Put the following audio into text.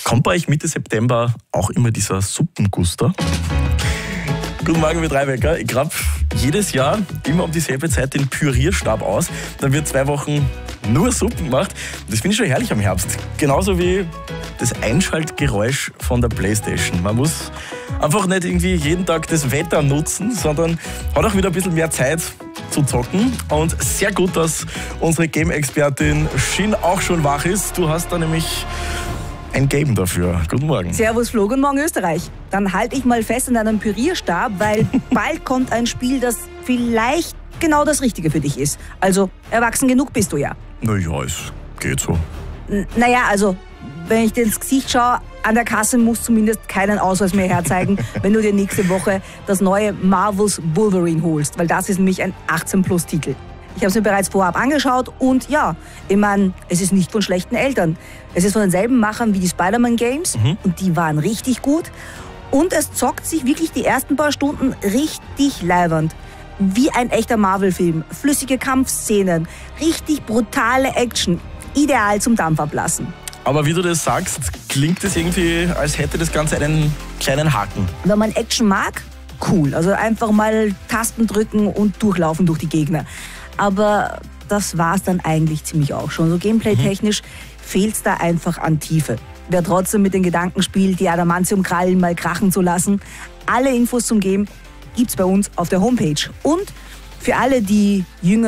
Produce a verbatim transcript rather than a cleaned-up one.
Kommt bei euch Mitte September auch immer dieser Suppenguster? Guten Morgen mit Rheinbecker. Ich grabe jedes Jahr immer um dieselbe Zeit den Pürierstab aus. Dann wird zwei Wochen nur Suppen gemacht. Das finde ich schon herrlich am Herbst. Genauso wie das Einschaltgeräusch von der Playstation. Man muss einfach nicht irgendwie jeden Tag das Wetter nutzen, sondern hat auch wieder ein bisschen mehr Zeit zu zocken. Und sehr gut, dass unsere Game-Expertin Shin auch schon wach ist. Du hast da nämlich ein Game dafür. Guten Morgen. Servus Flo, guten Morgen Österreich. Dann halte ich mal fest an deinem Pürierstab, weil bald kommt ein Spiel, das vielleicht genau das Richtige für dich ist. Also erwachsen genug bist du ja. Naja, es geht so. N- naja, also wenn ich dir ins Gesicht schaue, an der Kasse musst du zumindest keinen Ausweis mehr herzeigen, wenn du dir nächste Woche das neue Marvel's Wolverine holst, weil das ist nämlich ein achtzehn Plus Titel. Ich habe es mir bereits vorab angeschaut und ja, ich meine, es ist nicht von schlechten Eltern. Es ist von denselben Machern wie die Spider-Man Games mhm. und die waren richtig gut. Und es zockt sich wirklich die ersten paar Stunden richtig leibernd. Wie ein echter Marvel-Film. Flüssige Kampfszenen, richtig brutale Action. Ideal zum Dampf ablassen. Aber wie du das sagst, klingt es irgendwie, als hätte das Ganze einen kleinen Haken. Wenn man Action mag, cool. Also einfach mal Tasten drücken und durchlaufen durch die Gegner. Aber das war's dann eigentlich ziemlich auch schon. So gameplay-technisch mhm. fehlt's da einfach an Tiefe. Wer trotzdem mit den Gedanken spielt, die Adamantium-Krallen mal krachen zu lassen, alle Infos zum Game gibt's bei uns auf der Homepage. Und für alle, die jünger